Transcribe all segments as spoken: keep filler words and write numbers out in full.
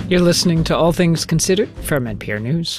You're listening to All Things Considered from N P R News.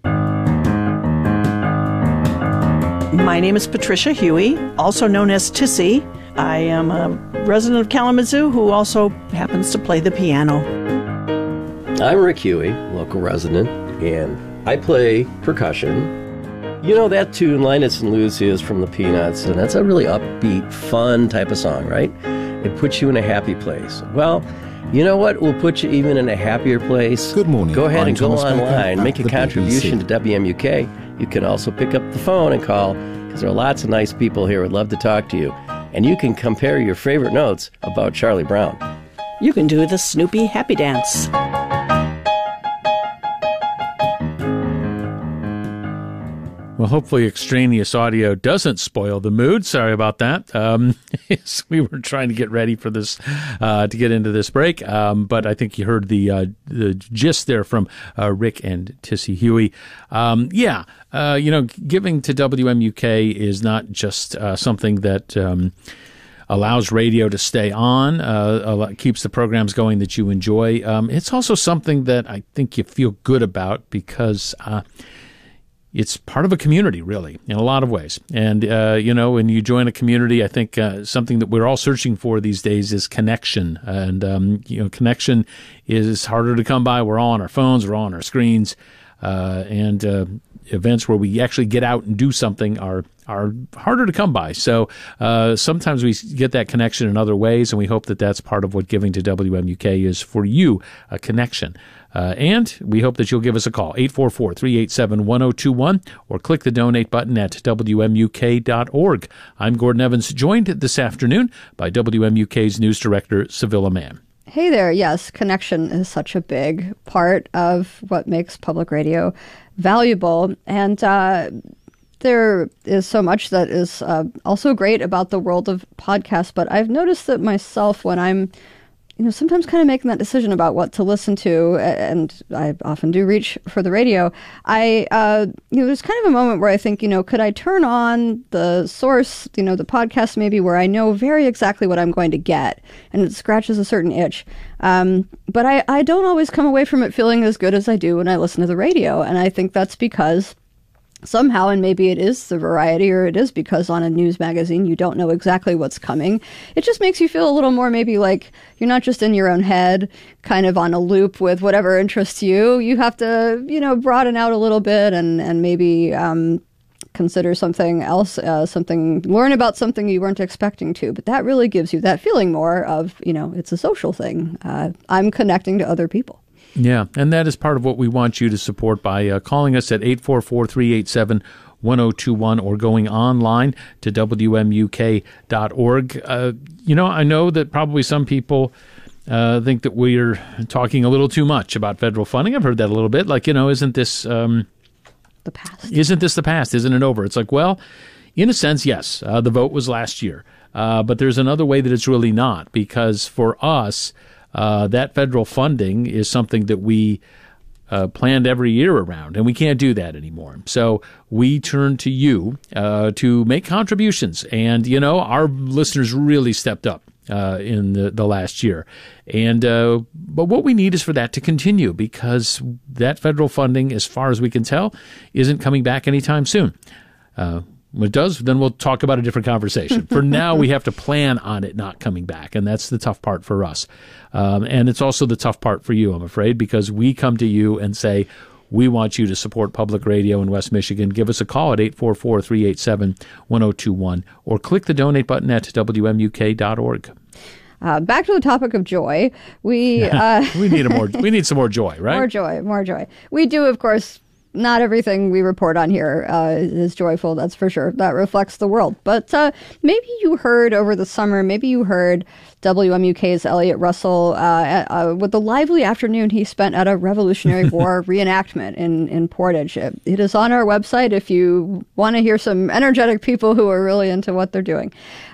My name is Patricia Huey, also known as Tissy. I am a resident of Kalamazoo who also happens to play the piano. I'm Rick Huey, local resident, and I play percussion. You know that tune, Linus and Lucy, is from the Peanuts, and that's a really upbeat, fun type of song, right? It puts you in a happy place. Well, you know what will put you even in a happier place? Good morning. Go ahead I'm and go Thomas online, Baker make a at the contribution B B C. to W M U K. You can also pick up the phone and call, because there are lots of nice people here who'd love to talk to you. And you can compare your favorite notes about Charlie Brown. You can do the Snoopy Happy Dance. Well, hopefully extraneous audio doesn't spoil the mood. Sorry about that. Um, we were trying to get ready for this, uh, to get into this break. Um, but I think you heard the, uh, the gist there from uh, Rick and Tissy Huey. Um, yeah, uh, you know, giving to W M U K is not just uh, something that um, allows radio to stay on, uh, keeps the programs going that you enjoy. Um, it's also something that I think you feel good about because uh it's part of a community, really, in a lot of ways. And, uh, you know, when you join a community, I think uh, something that we're all searching for these days is connection. And, um, you know, connection is harder to come by. We're all on our phones. We're all on our screens. Uh, and uh, events where we actually get out and do something are are harder to come by. So uh, sometimes we get that connection in other ways, and we hope that that's part of what giving to W M U K is for you, a connection. Uh, and we hope that you'll give us a call, eight four four, three eight seven, one oh two one, or click the donate button at W M U K dot org. I'm Gordon Evans, joined this afternoon by W M U K's news director, Sevilla Mann. Hey there. Yes, connection is such a big part of what makes public radio valuable. And uh, there is so much that is uh, also great about the world of podcasts. But I've noticed that myself when I'm you know, sometimes kind of making that decision about what to listen to, and I often do reach for the radio, I, uh, you know, there's kind of a moment where I think, you know, could I turn on the source, you know, the podcast maybe where I know very exactly what I'm going to get, and it scratches a certain itch. Um, but I, I don't always come away from it feeling as good as I do when I listen to the radio, and I think that's because somehow, and maybe it is the variety, or it is because on a news magazine you don't know exactly what's coming. It just makes you feel a little more maybe like you're not just in your own head, kind of on a loop with whatever interests you. You have to, you know, broaden out a little bit and, and maybe um, consider something else, uh, something, learn about something you weren't expecting to. But that really gives you that feeling more of, you know, it's a social thing. Uh, I'm connecting to other people. Yeah, and that is part of what we want you to support by uh, calling us at eight four four, three eight seven, one oh two one or going online to W M U K dot org. Uh, you know, I know that probably some people uh, think that we're talking a little too much about federal funding. I've heard that a little bit. Like, you know, isn't this um, the past? Isn't this the past? Isn't it over? It's like, well, in a sense, yes. Uh, the vote was last year. Uh, but there's another way that it's really not, because for us, Uh, that federal funding is something that we uh, planned every year around, and we can't do that anymore. So we turn to you uh, to make contributions. And, you know, our listeners really stepped up uh, in the, the last year. And uh, but what we need is for that to continue, because that federal funding, as far as we can tell, isn't coming back anytime soon. Uh When it does, then we'll talk about a different conversation. For now, we have to plan on it not coming back, and that's the tough part for us. Um, and it's also the tough part for you, I'm afraid, because we come to you and say, we want you to support public radio in West Michigan. Give us a call at eight four four, three eight seven, one oh two one or click the donate button at W M U K dot org. Uh, back to the topic of joy. We uh, we need a more we need some more joy, right? More joy, more joy. We do, of course. Not everything we report on here uh, is joyful, that's for sure. That reflects the world. But uh, maybe you heard over the summer, maybe you heard W M U K's Elliot Russell uh, uh, with the lively afternoon he spent at a Revolutionary War reenactment in, in Portage. It, it is on our website if you want to hear some energetic people who are really into what they're doing.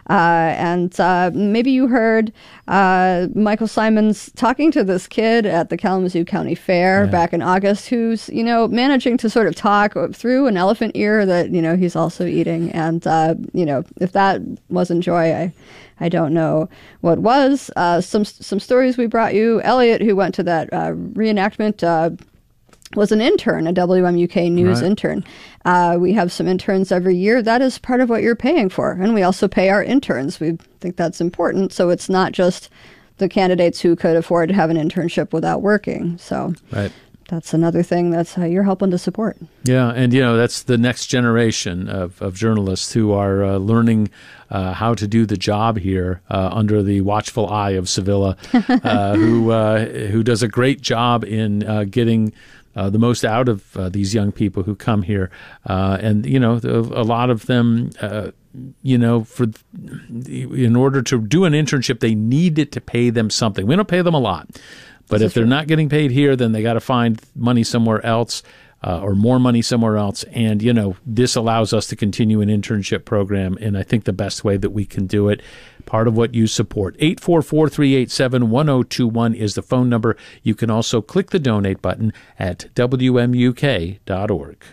Uh, and uh, maybe you heard uh, Michael Simons talking to this kid at the Kalamazoo County Fair yeah. back in August, who's, you know, managing to sort of talk through an elephant ear that, you know, he's also eating. And, uh, you know, if that wasn't joy, I... I don't know what was. Uh, some some stories we brought you. Elliot, who went to that uh, reenactment, uh, was an intern, a W M U K News right. intern. Uh, we have some interns every year. That is part of what you're paying for. And we also pay our interns. We think that's important. So it's not just the candidates who could afford to have an internship without working. So right. that's another thing that's uh, you're helping to support. Yeah, and, you know, that's the next generation of, of journalists who are uh, learning uh, how to do the job here uh, under the watchful eye of Sevilla, uh, who uh, who does a great job in uh, getting uh, the most out of uh, these young people who come here. Uh, and, you know, a lot of them, uh, you know, for in order to do an internship, they needed to pay them something. We don't pay them a lot. But That's if they're true. not getting paid here, then they got to find money somewhere else. Uh, or more money somewhere else. And, you know, this allows us to continue an internship program, and I think the best way that we can do it, part of what you support. eight four four, three eight seven, one zero two one is the phone number. You can also click the donate button at W M U K dot org.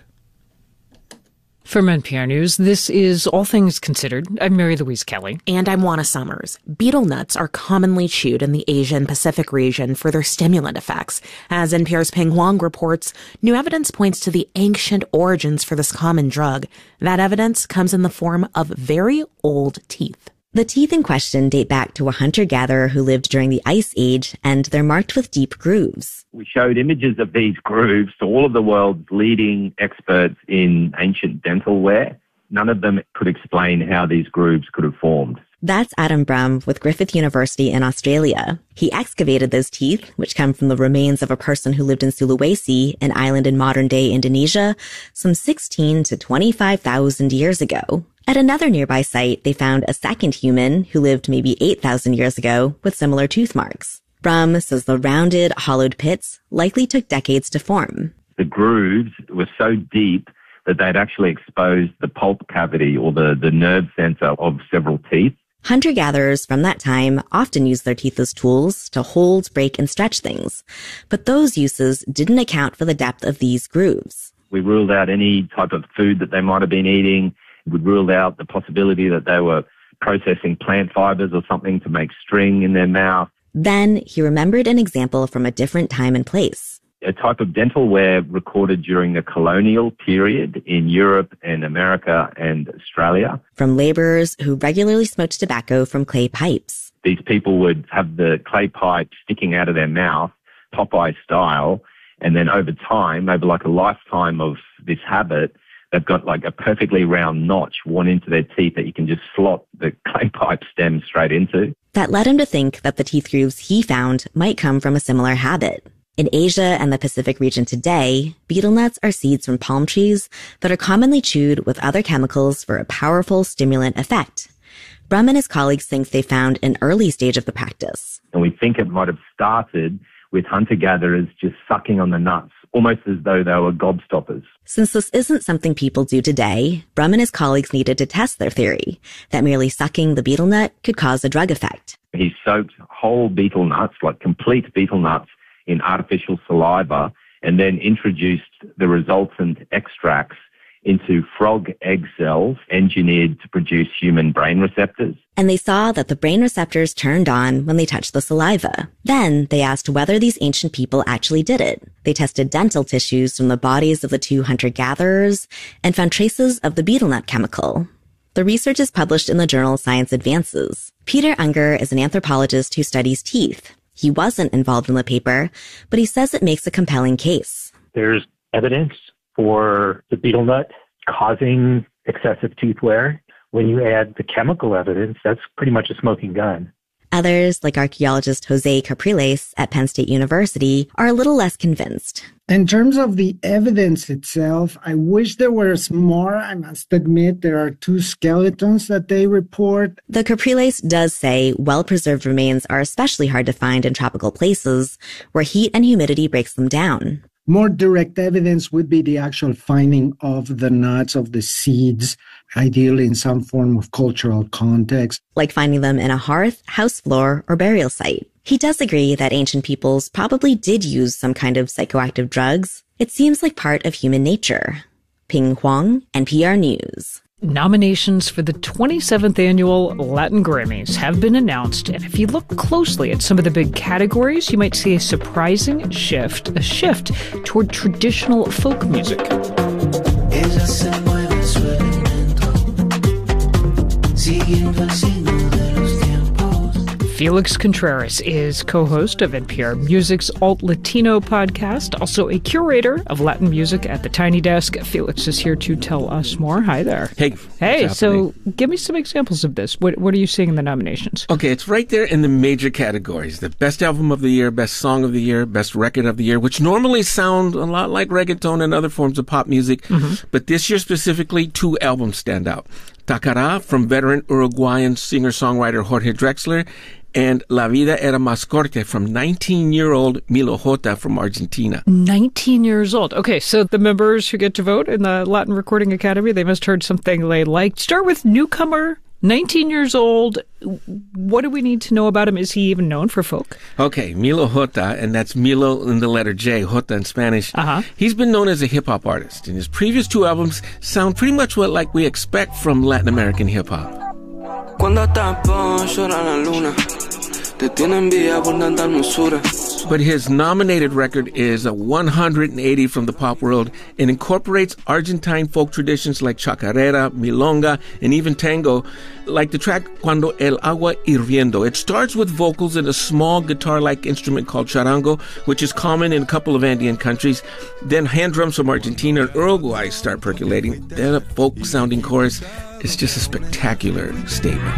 From N P R News, this is All Things Considered. I'm Mary Louise Kelly. And I'm Juana Summers. Betel nuts are commonly chewed in the Asian Pacific region for their stimulant effects. As N P R's Peng Huang reports, new evidence points to the ancient origins for this common drug. That evidence comes in the form of very old teeth. The teeth in question date back to a hunter-gatherer who lived during the Ice Age, and they're marked with deep grooves. We showed images of these grooves to all of the world's leading experts in ancient dental ware. None of them could explain how these grooves could have formed. That's Adam Brum with Griffith University in Australia. He excavated those teeth, which come from the remains of a person who lived in Sulawesi, an island in modern-day Indonesia, some sixteen to twenty-five thousand years ago. At another nearby site, they found a second human who lived maybe eight thousand years ago with similar tooth marks. Brum says the rounded, hollowed pits likely took decades to form. The grooves were so deep that they'd actually exposed the pulp cavity or the, the nerve center of several teeth. Hunter-gatherers from that time often used their teeth as tools to hold, break, and stretch things. But those uses didn't account for the depth of these grooves. We ruled out any type of food that they might have been eating. We ruled out the possibility that they were processing plant fibers or something to make string in their mouth. Then he remembered an example from a different time and place. A type of dental ware recorded during the colonial period in Europe and America and Australia. From laborers who regularly smoked tobacco from clay pipes. These people would have the clay pipe sticking out of their mouth, Popeye style, and then over time, over like a lifetime of this habit, they've got like a perfectly round notch worn into their teeth that you can just slot the clay pipe stem straight into. That led him to think that the teeth grooves he found might come from a similar habit. In Asia and the Pacific region today, betel nuts are seeds from palm trees that are commonly chewed with other chemicals for a powerful stimulant effect. Brum and his colleagues think they found an early stage of the practice. And we think it might have started with hunter-gatherers just sucking on the nuts, almost as though they were gobstoppers. Since this isn't something people do today, Brum and his colleagues needed to test their theory that merely sucking the betel nut could cause a drug effect. He soaked whole betel nuts, like complete betel nuts, in artificial saliva, and then introduced the resultant extracts into frog egg cells engineered to produce human brain receptors. And they saw that the brain receptors turned on when they touched the saliva. Then they asked whether these ancient people actually did it. They tested dental tissues from the bodies of the two hunter-gatherers and found traces of the betel nut chemical. The research is published in the journal Science Advances. Peter Unger is an anthropologist who studies teeth. He wasn't involved in the paper, but he says it makes a compelling case. There's evidence for the betel nut causing excessive tooth wear. When you add the chemical evidence, that's pretty much a smoking gun. Others, like archaeologist Jose Capriles at Penn State University, are a little less convinced. In terms of the evidence itself, I wish there was more. I must admit there are two skeletons that they report. The Capriles does say well-preserved remains are especially hard to find in tropical places where heat and humidity breaks them down. More direct evidence would be the actual finding of the nuts, of the seeds, ideally in some form of cultural context. Like finding them in a hearth, house floor, or burial site. He does agree that ancient peoples probably did use some kind of psychoactive drugs. It seems like part of human nature. Ping Huang, N P R News. Nominations for the twenty-seventh annual Latin Grammys have been announced, and if you look closely at some of the big categories, you might see a surprising shift, a shift toward traditional folk music. Felix Contreras is co-host of N P R Music's Alt Latino podcast, also a curator of Latin music at the Tiny Desk. Felix is here to tell us more. Hi there. Hey. Hey, so give me some examples of this. What what are you seeing in the nominations? Okay, it's right there in the major categories. The best album of the year, best song of the year, best record of the year, which normally sound a lot like reggaeton and other forms of pop music. Mm-hmm. But this year specifically, two albums stand out. Tacará from veteran Uruguayan singer-songwriter Jorge Drexler, and La Vida Era Más Corta from nineteen-year-old Milo J from Argentina. nineteen years old. Okay, so the members who get to vote in the Latin Recording Academy, they must have heard something they liked. Start with newcomer, nineteen years old. What do we need to know about him? Is he even known for folk? Okay, Milo J, and that's Milo in the letter J, J in Spanish. Uh-huh. He's been known as a hip-hop artist, and his previous two albums sound pretty much what like we expect from Latin American hip-hop. But his nominated record is a one hundred eighty from the pop world and incorporates Argentine folk traditions like chacarera, milonga, and even tango, like the track Cuando el agua hirviendo. It starts with vocals and a small guitar-like instrument called charango, which is common in a couple of Andean countries. Then hand drums from Argentina and Uruguay start percolating. Then a folk-sounding chorus. It's just a spectacular statement.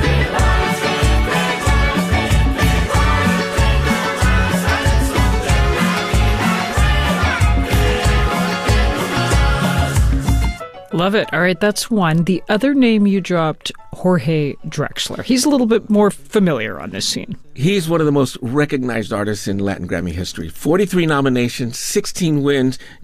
Love it. All right, that's one. The other name you dropped, Jorge Drexler. He's a little bit more familiar on this scene. He's one of the most recognized artists in Latin Grammy history. forty-three nominations, sixteen wins.